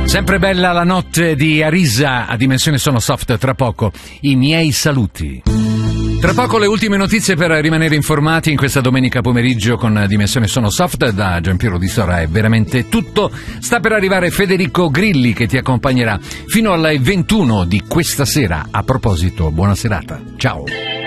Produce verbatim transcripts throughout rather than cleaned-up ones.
Sempre bella la notte di Arisa a Dimensione Sono Soft. Tra poco i miei saluti. Tra poco le ultime notizie per rimanere informati in questa domenica pomeriggio con Dimensione Sono Soft. Da Giampiero Di Sora è veramente tutto. Sta per arrivare Federico Grilli che ti accompagnerà fino alle ventuno di questa sera. A proposito, buona serata. Ciao.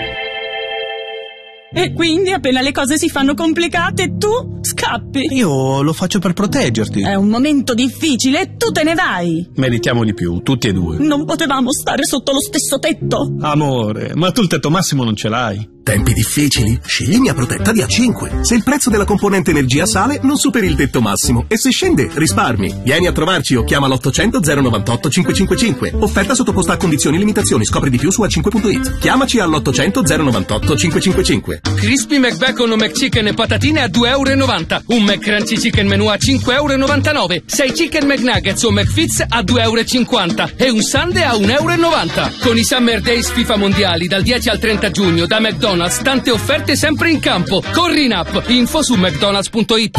E quindi appena le cose si fanno complicate tu scappi. Io lo faccio per proteggerti. È un momento difficile e tu te ne vai. Meritiamo di più, tutti e due. Non potevamo stare sotto lo stesso tetto. Amore, ma tu il tetto massimo non ce l'hai. Tempi difficili? Scegli linea protetta di A cinque. Se il prezzo della componente energia sale, non superi il tetto massimo. E se scende, risparmi. Vieni a trovarci o chiama l'ottocento zero novantotto cinquecentocinquantacinque. Offerta sottoposta a condizioni e limitazioni. Scopri di più su a cinque punto it. Chiamaci all'ottocento zero novantotto cinquecentocinquantacinque. Crispy McBacon o McChicken e patatine a due euro e novanta. Un McCrunchy Chicken Menù a cinque euro e novantanove. sei Chicken McNuggets o McFits a due euro e cinquanta. E un Sundae a un euro e novanta. Con i Summer Days FIFA Mondiali dal dieci al trenta giugno da McDonald's. Tante offerte sempre in campo. Corri in app. Info su mcdonalds punto it.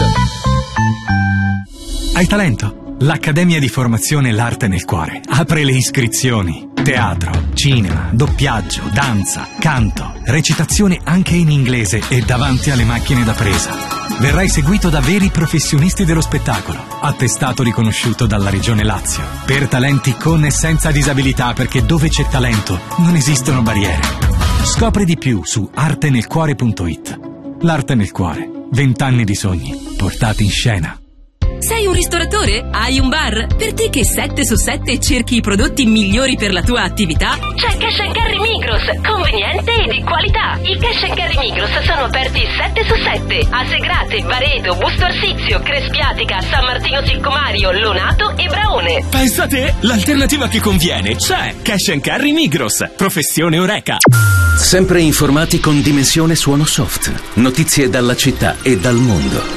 Hai talento? L'Accademia di Formazione L'Arte nel Cuore apre le iscrizioni. Teatro, cinema, doppiaggio, danza, canto, recitazione anche in inglese e davanti alle macchine da presa. Verrai seguito da veri professionisti dello spettacolo, attestato riconosciuto dalla Regione Lazio. Per talenti con e senza disabilità, perché dove c'è talento non esistono barriere. Scopri di più su arte nel cuore punto it. L'arte nel cuore. Vent'anni di sogni portati in scena. Sei un ristoratore? Hai un bar? Per te che sette su sette cerchi i prodotti migliori per la tua attività? C'è Cash and Carry Migros, conveniente e di qualità. I Cash and Carry Migros sono aperti sette su sette a Segrate, Varedo, Busto Arsizio, Crespiatica, San Martino Ciccomario, Lonato e Braone. Pensa te, l'alternativa che conviene c'è. Cash and Carry Migros, professione Oreca. Sempre informati con Dimensione Suono Soft. Notizie dalla città e dal mondo.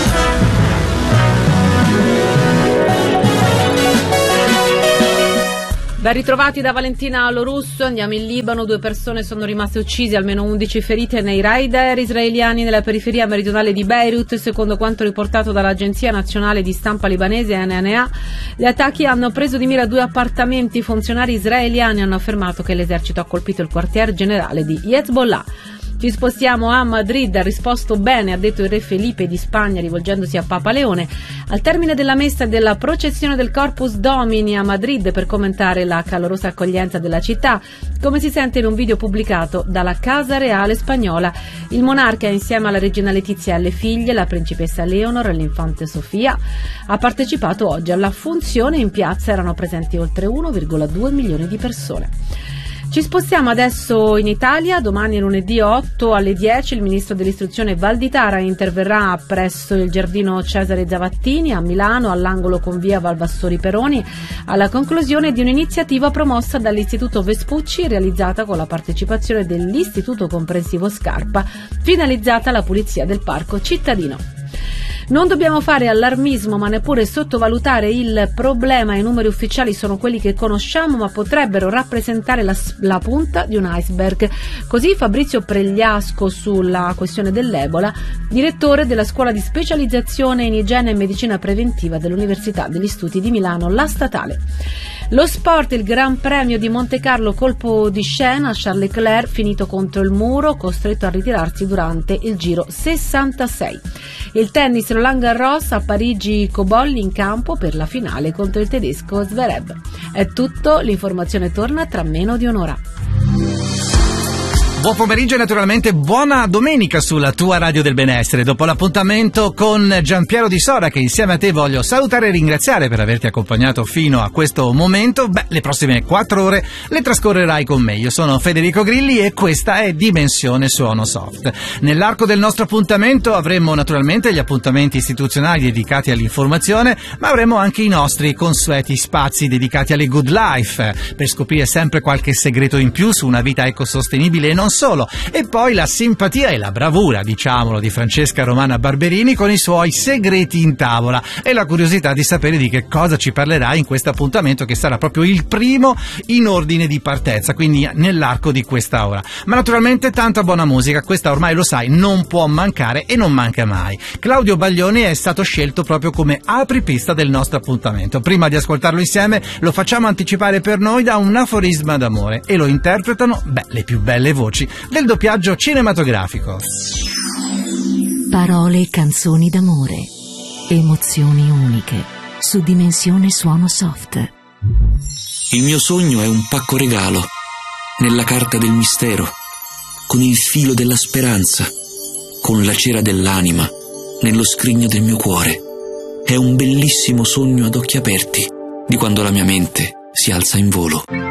Ben ritrovati da Valentina Lorusso, andiamo in Libano, due persone sono rimaste uccise, almeno undici ferite nei raid aerei israeliani nella periferia meridionale di Beirut, secondo quanto riportato dall'Agenzia Nazionale di Stampa Libanese N N A. Gli attacchi hanno preso di mira due appartamenti, funzionari israeliani hanno affermato che l'esercito ha colpito il quartier generale di Hezbollah. Ci spostiamo a Madrid, ha risposto bene, ha detto il re Felipe di Spagna rivolgendosi a Papa Leone al termine della messa e della processione del Corpus Domini a Madrid per commentare la calorosa accoglienza della città, come si sente in un video pubblicato dalla Casa Reale spagnola. Il monarca insieme alla regina Letizia e alle figlie, la principessa Leonor e l'infante Sofia, ha partecipato oggi alla funzione. In piazza erano presenti oltre uno virgola due milioni di persone. Ci spostiamo adesso in Italia. Domani lunedì otto alle dieci il ministro dell'istruzione Valditara interverrà presso il giardino Cesare Zavattini a Milano, all'angolo con via Valvassori Peroni, alla conclusione di un'iniziativa promossa dall'Istituto Vespucci realizzata con la partecipazione dell'Istituto Comprensivo Scarpa, finalizzata alla pulizia del parco cittadino. Non dobbiamo fare allarmismo ma neppure sottovalutare il problema. I numeri ufficiali sono quelli che conosciamo ma potrebbero rappresentare la, la punta di un iceberg. Così Fabrizio Pregliasco sulla questione dell'Ebola, direttore della scuola di specializzazione in igiene e medicina preventiva dell'Università degli Studi di Milano, la statale. Lo sport, il Gran Premio di Monte Carlo, colpo di scena, Charles Leclerc finito contro il muro, costretto a ritirarsi durante il giro sessantasei. Il tennis, Roland Garros, a Parigi Cobolli in campo per la finale contro il tedesco Zverev. È tutto, l'informazione torna tra meno di un'ora. Buon pomeriggio e naturalmente buona domenica sulla tua radio del benessere. Dopo l'appuntamento con Giampiero Di Sora, che insieme a te voglio salutare e ringraziare per averti accompagnato fino a questo momento, beh, le prossime quattro ore le trascorrerai con me. Io sono Federico Grilli e questa è Dimensione Suono Soft. Nell'arco del nostro appuntamento avremo naturalmente gli appuntamenti istituzionali dedicati all'informazione, ma avremo anche i nostri consueti spazi dedicati alle good life, per scoprire sempre qualche segreto in più su una vita ecosostenibile e non solo. E poi la simpatia e la bravura, diciamolo, di Francesca Romana Barberini con i suoi segreti in tavola e la curiosità di sapere di che cosa ci parlerà in questo appuntamento che sarà proprio il primo in ordine di partenza, quindi nell'arco di questa ora. Ma naturalmente tanta buona musica, questa ormai lo sai, non può mancare e non manca mai. Claudio Baglioni è stato scelto proprio come apripista del nostro appuntamento. Prima di ascoltarlo insieme lo facciamo anticipare per noi da un aforisma d'amore e lo interpretano, beh, le più belle voci del doppiaggio cinematografico. Parole e canzoni d'amore, emozioni uniche, su Dimensione Suono Soft. Il mio sogno è un pacco regalo, nella carta del mistero, con il filo della speranza, con la cera dell'anima, nello scrigno del mio cuore. È un bellissimo sogno ad occhi aperti, di quando la mia mente si alza in volo.